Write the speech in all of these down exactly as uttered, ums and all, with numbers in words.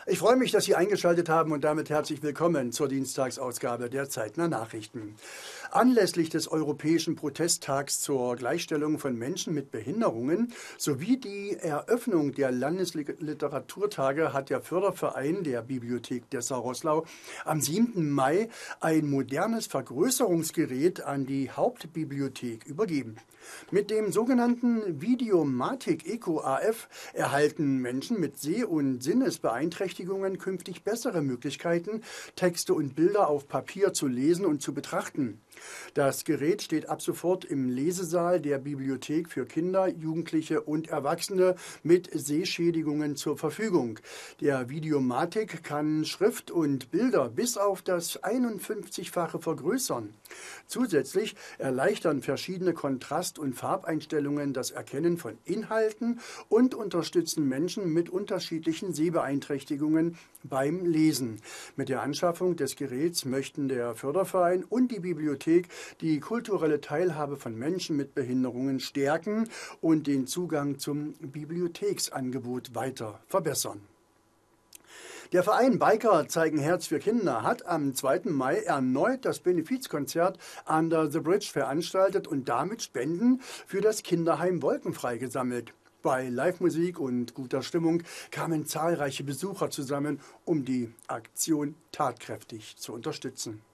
Ich freue mich, dass Sie eingeschaltet haben und damit herzlich willkommen zur Dienstagsausgabe der Zeitner Nachrichten. Anlässlich des Europäischen Protesttags zur Gleichstellung von Menschen mit Behinderungen sowie die Eröffnung der Landesliteraturtage hat der Förderverein der Bibliothek Dessau-Roßlau am siebten Mai ein modernes Vergrößerungsgerät an die Hauptbibliothek übergeben. Mit dem sogenannten Videomatic Eco A F erhalten Menschen mit Seh- und Sinnesbeeinträchtigungen künftig bessere Möglichkeiten, Texte und Bilder auf Papier zu lesen und zu betrachten. Das Gerät steht ab sofort im Lesesaal der Bibliothek für Kinder, Jugendliche und Erwachsene mit Sehschädigungen zur Verfügung. Der Videomatic kann Schrift und Bilder bis auf das einundfünfzigfache vergrößern. Zusätzlich erleichtern verschiedene Kontrast- und Farbeinstellungen das Erkennen von Inhalten und unterstützen Menschen mit unterschiedlichen Sehbeeinträchtigungen beim Lesen. Mit der Anschaffung des Geräts möchten der Förderverein und die Bibliothek die kulturelle Teilhabe von Menschen mit Behinderungen stärken und den Zugang zum Bibliotheksangebot weiter verbessern. Der Verein Biker zeigen Herz für Kinder hat am zweiten Mai erneut das Benefizkonzert Under the Bridge veranstaltet und damit Spenden für das Kinderheim Wolkenfrei gesammelt. Bei Live-Musik und guter Stimmung kamen zahlreiche Besucher zusammen, um die Aktion tatkräftig zu unterstützen.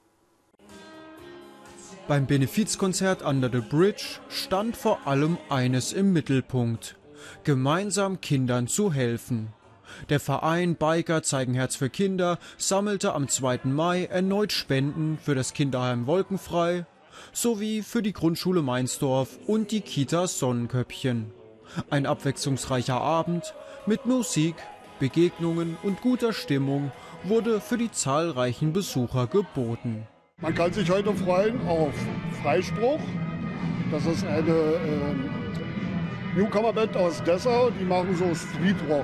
Beim Benefizkonzert Under the Bridge stand vor allem eines im Mittelpunkt: gemeinsam Kindern zu helfen. Der Verein Biker zeigen Herz für Kinder sammelte am zweiten Mai erneut Spenden für das Kinderheim Wolkenfrei sowie für die Grundschule Mainsdorf und die Kita Sonnenköpfchen. Ein abwechslungsreicher Abend mit Musik, Begegnungen und guter Stimmung wurde für die zahlreichen Besucher geboten. Man kann sich heute freuen auf Freispruch. Das ist eine äh, Newcomer-Band aus Dessau, die machen so Streetrock.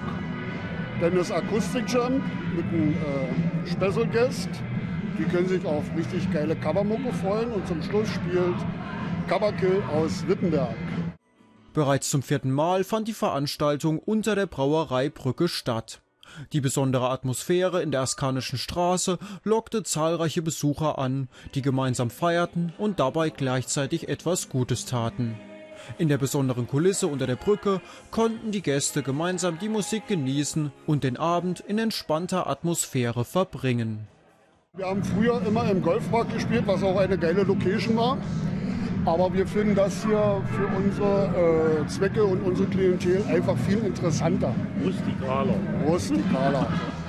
Dann das Akustik-Jump mit einem äh, Special Guest. Die können sich auf richtig geile Covermucke freuen. Und zum Schluss spielt Coverkill aus Wittenberg. Bereits zum vierten Mal fand die Veranstaltung unter der Brauereibrücke statt. Die besondere Atmosphäre in der Askanischen Straße lockte zahlreiche Besucher an, die gemeinsam feierten und dabei gleichzeitig etwas Gutes taten. In der besonderen Kulisse unter der Brücke konnten die Gäste gemeinsam die Musik genießen und den Abend in entspannter Atmosphäre verbringen. Wir haben früher immer im Golfpark gespielt, was auch eine geile Location war. Aber wir finden das hier für unsere äh, Zwecke und unsere Klientel einfach viel interessanter. Rustikaler. Rustikaler.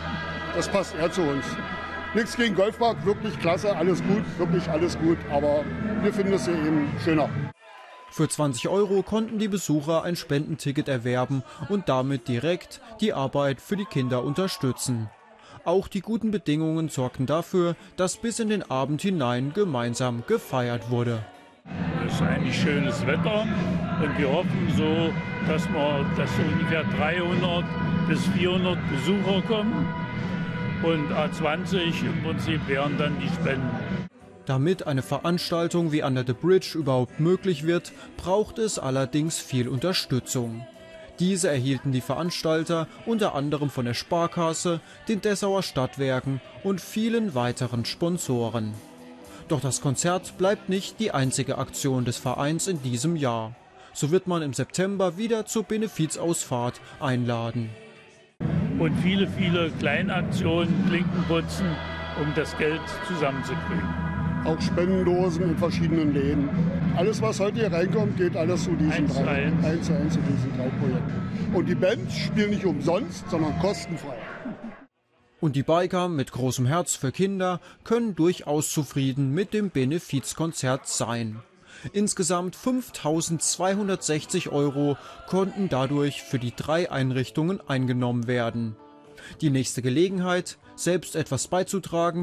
Das passt eher zu uns. Nichts gegen Golfpark, wirklich klasse, alles gut, wirklich alles gut. Aber wir finden es hier eben schöner. Für zwanzig Euro konnten die Besucher ein Spendenticket erwerben und damit direkt die Arbeit für die Kinder unterstützen. Auch die guten Bedingungen sorgten dafür, dass bis in den Abend hinein gemeinsam gefeiert wurde. Es ist eigentlich schönes Wetter und wir hoffen so, dass, wir, dass so ungefähr dreihundert bis vierhundert Besucher kommen und A zwanzig im Prinzip wären dann die Spenden. Damit eine Veranstaltung wie Under the Bridge überhaupt möglich wird, braucht es allerdings viel Unterstützung. Diese erhielten die Veranstalter unter anderem von der Sparkasse, den Dessauer Stadtwerken und vielen weiteren Sponsoren. Doch das Konzert bleibt nicht die einzige Aktion des Vereins in diesem Jahr. So wird man im September wieder zur Benefizausfahrt einladen. Und viele, viele Kleinaktionen, Klinkenputzen, um das Geld zusammenzukriegen. Auch Spendendosen in verschiedenen Läden. Alles, was heute hier reinkommt, geht alles zu diesen eins drei, zu eins. eins zu eins zu diesen drei Projekten. Und die Bands spielen nicht umsonst, sondern kostenfrei. Und die Biker mit großem Herz für Kinder können durchaus zufrieden mit dem Benefizkonzert sein. Insgesamt fünftausendzweihundertsechzig Euro konnten dadurch für die drei Einrichtungen eingenommen werden. Die nächste Gelegenheit, selbst etwas beizutragen,